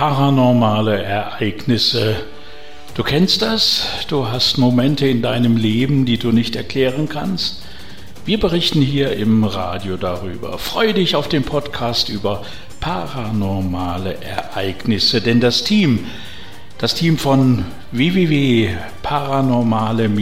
Paranormale Ereignisse. Du kennst das? Du hast Momente in deinem Leben, die du nicht erklären kannst? Wir berichten hier im Radio darüber. Freue dich auf den Podcast über paranormale Ereignisse, denn das Team von www.paranormale